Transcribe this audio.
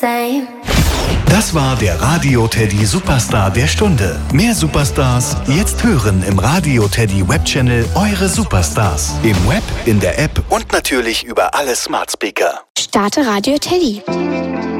same. Das war der Radio Teddy Superstar der Stunde. Mehr Superstars jetzt hören im Radio Teddy Webchannel Eure Superstars. Im Web, in der App und natürlich über alle Smart Speaker. Starte Radio Teddy.